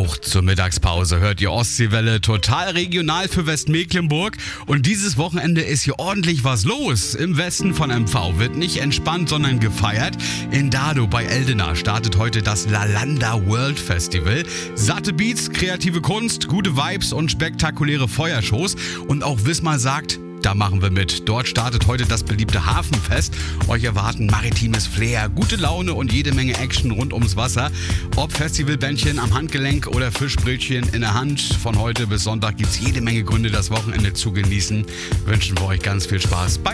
Auch zur Mittagspause hört ihr Ostseewelle total regional für Westmecklenburg. Und dieses Wochenende ist hier ordentlich was los. Im Westen von MV wird nicht entspannt, sondern gefeiert. In Dado bei Eldena startet heute das Lalanda World Festival. Satte Beats, kreative Kunst, gute Vibes und spektakuläre Feuershows. Und auch Wismar sagt, da machen wir mit. Dort startet heute das beliebte Hafenfest. Euch erwarten maritimes Flair, gute Laune und jede Menge Action rund ums Wasser. Ob Festivalbändchen am Handgelenk oder Fischbrötchen in der Hand. Von heute bis Sonntag gibt's jede Menge Gründe, das Wochenende zu genießen. Wünschen wir euch ganz viel Spaß bei